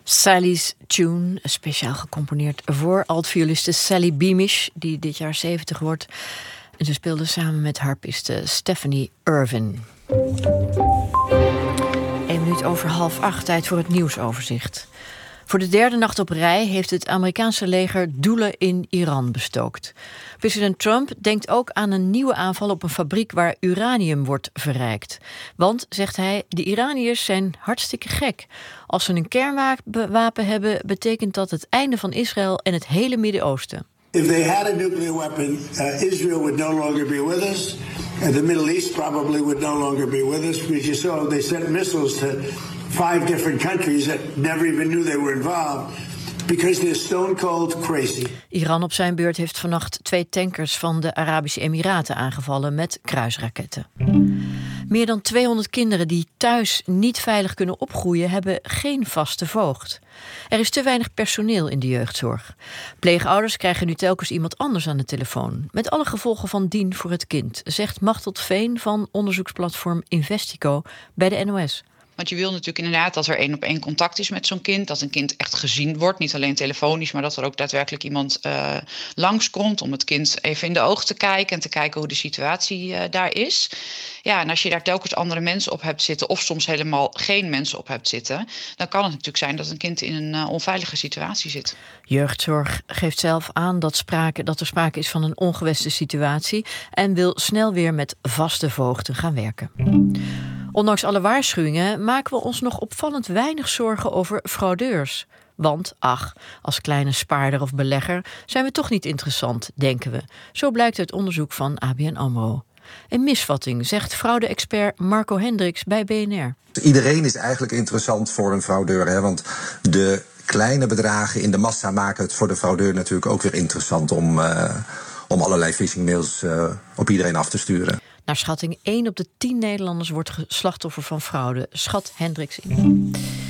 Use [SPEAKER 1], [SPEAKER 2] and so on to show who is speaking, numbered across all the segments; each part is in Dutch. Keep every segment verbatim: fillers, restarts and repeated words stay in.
[SPEAKER 1] Sally's Tune, speciaal gecomponeerd voor altvioliste Sally Beamish, die dit jaar zeventig wordt. En ze speelde samen met harpiste Stephanie Irvin. Eén minuut over half acht, tijd voor het nieuwsoverzicht. Voor de derde nacht op rij heeft het Amerikaanse leger doelen in Iran bestookt. President Trump denkt ook aan een nieuwe aanval op een fabriek waar uranium wordt verrijkt. Want, zegt hij, de Iraniërs zijn hartstikke gek. Als ze een kernwapen hebben, betekent dat het einde van Israël en het hele Midden-Oosten.
[SPEAKER 2] If they had a nuclear weapon, uh, Israel would no longer be with us, and the Middle East probably would no longer be with us, because you saw they sent missiles to five different countries that never even knew they were involved, because they're stone cold crazy.
[SPEAKER 1] Iran op zijn beurt heeft vannacht twee tankers van de Arabische Emiraten aangevallen met kruisraketten. Meer dan tweehonderd kinderen die thuis niet veilig kunnen opgroeien, hebben geen vaste voogd. Er is te weinig personeel in de jeugdzorg. Pleegouders krijgen nu telkens iemand anders aan de telefoon, met alle gevolgen van dien voor het kind, zegt Machteld Veen van onderzoeksplatform Investico bij de N O S.
[SPEAKER 3] Want je wil natuurlijk inderdaad dat er één op één contact is met zo'n kind. Dat een kind echt gezien wordt. Niet alleen telefonisch, maar dat er ook daadwerkelijk iemand uh, langskomt om het kind even in de ogen te kijken en te kijken hoe de situatie uh, daar is. Ja, en als je daar telkens andere mensen op hebt zitten, of soms helemaal geen mensen op hebt zitten, dan kan het natuurlijk zijn dat een kind in een uh, onveilige situatie zit.
[SPEAKER 1] Jeugdzorg geeft zelf aan dat, sprake, dat er sprake is van een ongewenste situatie en wil snel weer met vaste voogden gaan werken. Ondanks alle waarschuwingen maken we ons nog opvallend weinig zorgen over fraudeurs. Want, ach, als kleine spaarder of belegger zijn we toch niet interessant, denken we. Zo blijkt uit onderzoek van A B N AMRO. Een misvatting, zegt fraude-expert Marco Hendricks bij B N R.
[SPEAKER 4] Iedereen is eigenlijk interessant voor een fraudeur, hè? Want de kleine bedragen in de massa maken het voor de fraudeur natuurlijk ook weer interessant om, uh, om allerlei phishingmails uh, op iedereen af te sturen.
[SPEAKER 1] Naar schatting één op de tien Nederlanders wordt slachtoffer van fraude, schat Hendricks in.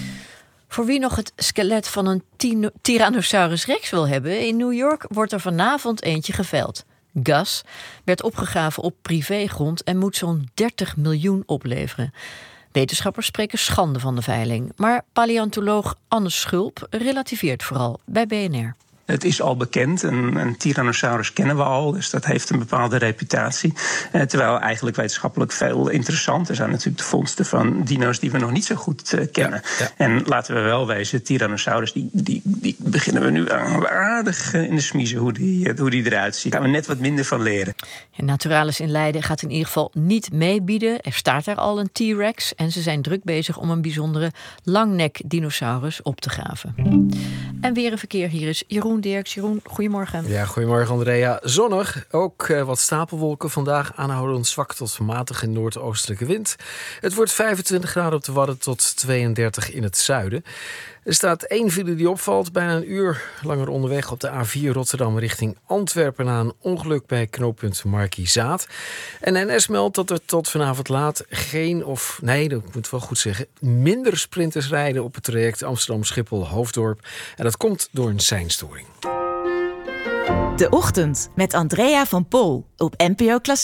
[SPEAKER 1] Voor wie nog het skelet van een tino- Tyrannosaurus Rex wil hebben, in New York wordt er vanavond eentje geveild. Gus werd opgegraven op privégrond en moet zo'n dertig miljoen opleveren. Wetenschappers spreken schande van de veiling, maar paleontoloog Anne Schulp relativeert vooral bij B N R.
[SPEAKER 5] Het is al bekend, een, een Tyrannosaurus kennen we al, dus dat heeft een bepaalde reputatie. Eh, terwijl eigenlijk wetenschappelijk veel interessanter zijn natuurlijk de vondsten van dino's die we nog niet zo goed uh, kennen. Ja, ja. En laten we wel wezen, Tyrannosaurus, die, die, die beginnen we nu aardig in de smiezen hoe die, hoe die eruit ziet. Daar gaan we net wat minder van leren.
[SPEAKER 1] En Naturalis in Leiden gaat in ieder geval niet meebieden. Er staat daar al een T-Rex en ze zijn druk bezig om een bijzondere langnek-dinosaurus op te graven. En weer een verkeer, hier is Jeroen Dirks. Jeroen, goedemorgen.
[SPEAKER 6] Ja, goedemorgen Andrea. Zonnig, ook uh, wat stapelwolken vandaag, aanhoudend zwak tot matige noordoostelijke wind. Het wordt vijfentwintig graden op de Wadden tot tweeëndertig in het zuiden. Er staat één file die opvalt, bijna een uur langer onderweg op de A vier Rotterdam richting Antwerpen na een ongeluk bij knooppunt Markizaat. En N S meldt dat er tot vanavond laat geen, of nee, dat moet ik wel goed zeggen, minder sprinters rijden op het traject Amsterdam-Schiphol-Hoofddorp. En dat komt door een seinstoring.
[SPEAKER 7] De Ochtend met Andrea van Pol op N P O Klassiek.